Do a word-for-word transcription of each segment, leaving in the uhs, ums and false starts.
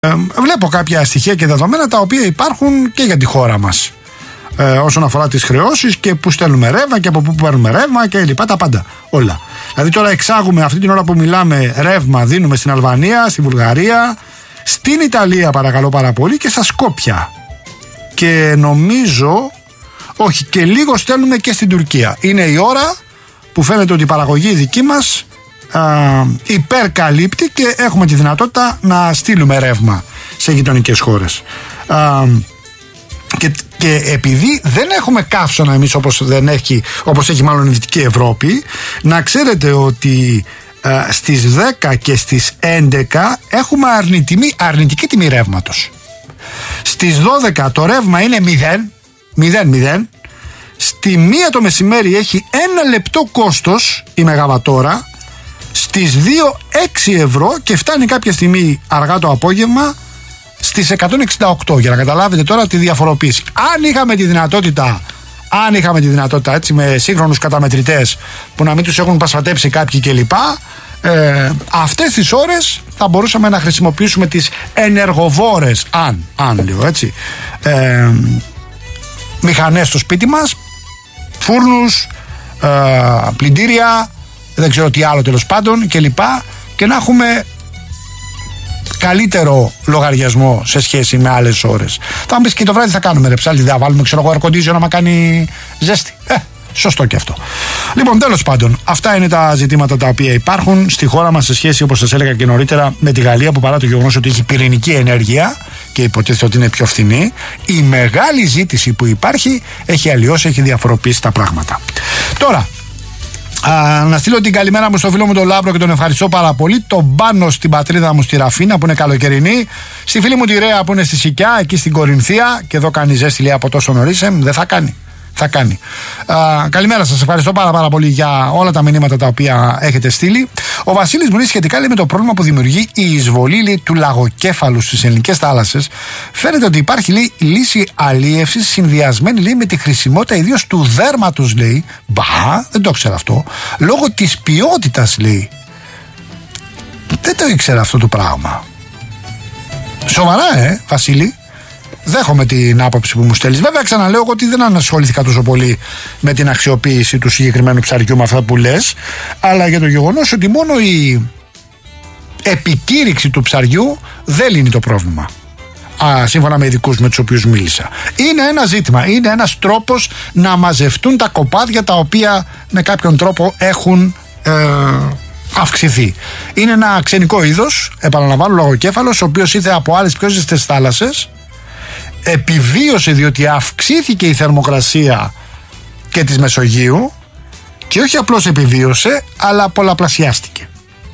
Ε, βλέπω κάποια στοιχεία και δεδομένα τα οποία υπάρχουν και για τη χώρα μας, ε, όσον αφορά τις χρεώσεις και που στέλνουμε ρεύμα και από πού παίρνουμε ρεύμα και λοιπά, τα πάντα όλα. Δηλαδή τώρα εξάγουμε αυτή την ώρα που μιλάμε ρεύμα, δίνουμε στην Αλβανία, στη Βουλγαρία, στην Ιταλία παρακαλώ πάρα πολύ και στα Σκόπια, και νομίζω όχι, και λίγο στέλνουμε και στην Τουρκία. Είναι η ώρα που φαίνεται ότι η παραγωγή δική μας α, υπερκαλύπτει και έχουμε τη δυνατότητα να στείλουμε ρεύμα σε γειτονικές χώρες. Α, και, και επειδή δεν έχουμε καύσωνα εμείς όπως, δεν έχει, όπως έχει μάλλον η Δυτική Ευρώπη, να ξέρετε ότι α, στις δέκα και στις έντεκα έχουμε αρνητική, αρνητική τιμή ρεύματος. Στις δώδεκα το ρεύμα είναι μηδέν, μηδέν, μηδέν. Στη μία το μεσημέρι έχει ένα λεπτό κόστος η μεγαβατόρα, στις δύο έξι ευρώ και φτάνει κάποια στιγμή αργά το απόγευμα στις εκατόν εξήντα οκτώ, για να καταλάβετε τώρα τη διαφοροποίηση. Αν είχαμε τη δυνατότητα, αν είχαμε τη δυνατότητα έτσι με σύγχρονους καταμετρητές που να μην τους έχουν πασφατέψει κάποιοι κλπ, ε, αυτές τις ώρες θα μπορούσαμε να χρησιμοποιήσουμε τις ενεργοβόρες, αν, αν λέω έτσι, ε, μηχανές στο σπίτι μας, φούρνους, ε, πλυντήρια, δεν ξέρω τι άλλο τέλος πάντων και λοιπά, και να έχουμε καλύτερο λογαριασμό σε σχέση με άλλες ώρες. Θα μου πεις και το βράδυ θα κάνουμε ρε ψάλτη, θα βάλουμε ξέρω εγώ air condition να κάνει ζέστη. Ε, σωστό και αυτό. Λοιπόν, τέλος πάντων, αυτά είναι τα ζητήματα τα οποία υπάρχουν στη χώρα μας σε σχέση, όπως σας έλεγα και νωρίτερα, με τη Γαλλία, που παρά το γεγονός ότι έχει πυρηνική ενέργεια και υποτίθεται ότι είναι πιο φθηνή, η μεγάλη ζήτηση που υπάρχει έχει αλλοιώσει, έχει διαφοροποιήσει τα πράγματα. Τώρα, Α, να στείλω την καλημέρα μου στο φίλο μου τον Λάμπρο και τον ευχαριστώ πάρα πολύ. Τον Πάνο στην πατρίδα μου στη Ραφίνα που είναι καλοκαιρινή. Στη φίλη μου τη Ρέα που είναι στη Σικιά, εκεί στην Κορινθία. Και εδώ κάνει ζέστη λέει από τόσο νωρίς. Ε, δεν θα κάνει. Θα κάνει. Α, καλημέρα σας. Ευχαριστώ πάρα, πάρα πολύ για όλα τα μηνύματα τα οποία έχετε στείλει. Ο Βασίλης μου λέει σχετικά λέει, με το πρόβλημα που δημιουργεί η εισβολή λέει, του λαγοκέφαλου στις ελληνικές θάλασσες. Φαίνεται ότι υπάρχει λέει, λύση αλίευσης συνδυασμένη λέει, με τη χρησιμότητα ιδίως του δέρματος. Λέει. Μπα, δεν το ξέρω αυτό. Λόγω της ποιότητας λέει. Δεν το ήξερα αυτό το πράγμα. Σοβαρά, ε, Βασίλη. Δέχομαι την άποψη που μου στέλνεις. Βέβαια, ξαναλέω εγώ ότι δεν ανασχολήθηκα τόσο πολύ με την αξιοποίηση του συγκεκριμένου ψαριού με αυτά που λες, αλλά για το γεγονός ότι μόνο η επικήρυξη του ψαριού δεν λύνει το πρόβλημα. Α, σύμφωνα με ειδικούς με τους οποίους μίλησα. Είναι ένα ζήτημα, είναι ένας τρόπος να μαζευτούν τα κοπάδια τα οποία με κάποιον τρόπο έχουν ε, αυξηθεί. Είναι ένα ξενικό είδος, επαναλαμβάνω, λογοκέφαλος, ο οποίος ήρθε από άλλες πιο ζεστές θάλασσες. Επιβίωσε διότι αυξήθηκε η θερμοκρασία και της Μεσογείου και όχι απλώς επιβίωσε αλλά πολλαπλασιάστηκε.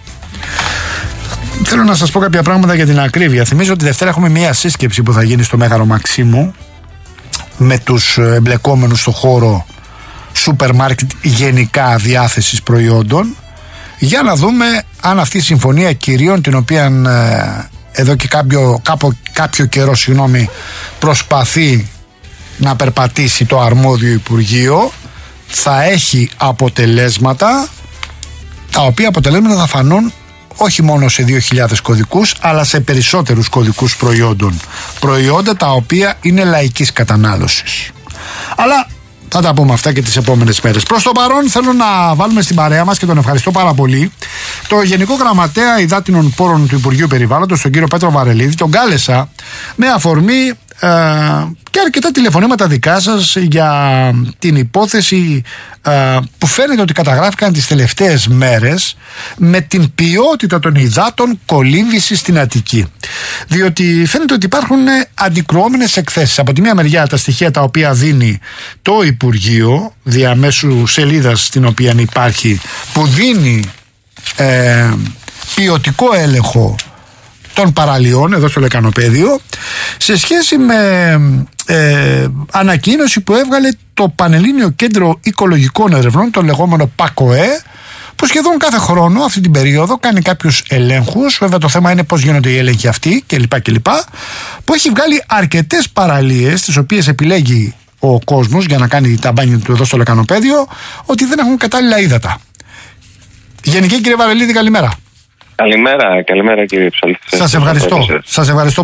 Θέλω να σας πω κάποια πράγματα για την ακρίβεια. Θυμίζω ότι Δευτέρα έχουμε μια σύσκεψη που θα γίνει στο Μέγαρο Μαξίμου με τους εμπλεκόμενους στο χώρο σούπερ μάρκετ γενικά διάθεσης προϊόντων, για να δούμε αν αυτή η συμφωνία κυρίων, την οποία ε, εδώ και κάποιο, κάποιο, κάποιο καιρό συγγνώμη, προσπαθεί να περπατήσει το αρμόδιο Υπουργείο, θα έχει αποτελέσματα, τα οποία αποτελέσματα θα φανούν όχι μόνο σε δύο χιλιάδες κωδικούς αλλά σε περισσότερους κωδικούς προϊόντων, προϊόντα τα οποία είναι λαϊκής κατανάλωσης. Αλλά θα τα πούμε αυτά και τις επόμενες μέρες. Προς το παρόν θέλω να βάλουμε στην παρέα μας, και τον ευχαριστώ πάρα πολύ, το Γενικό Γραμματέα Υδάτινων Πόρων του Υπουργείου Περιβάλλοντος, τον κύριο Πέτρο Βαρελίδη. Τον κάλεσα με αφορμή ε, και αρκετά τηλεφωνήματα δικά σας για την υπόθεση ε, που φαίνεται ότι καταγράφηκαν τις τελευταίες μέρες με την ποιότητα των υδάτων κολύμβησης στην Αττική. Διότι φαίνεται ότι υπάρχουν αντικρουόμενες εκθέσεις. Από τη μία μεριά τα στοιχεία τα οποία δίνει το Υπουργείο, διαμέσου σελίδας στην οποία υπάρχει, που δίνει ε, ποιοτικό έλεγχο των παραλιών εδώ στο Λεκανοπαίδιο, σε σχέση με ε, ανακοίνωση που έβγαλε το Πανελλήνιο Κέντρο Οικολογικών Ερευνών, το λεγόμενο ΠΑΚΟΕ, που σχεδόν κάθε χρόνο αυτή την περίοδο κάνει κάποιους ελέγχους. Βέβαια το θέμα είναι πώς γίνονται οι έλεγχοι αυτοί κλπ, κλπ, που έχει βγάλει αρκετές παραλίες, τις οποίες επιλέγει ο κόσμος για να κάνει τα μπάνια του εδώ στο Λεκανοπαίδιο, ότι δεν έχουν κατάλληλα ύδατα. Γενική, κύριε Βαρελίδη, καλημέρα. Καλημέρα, καλημέρα κύριε Ψαλτή. Σας ευχαριστώ. Σας ευχαριστώ.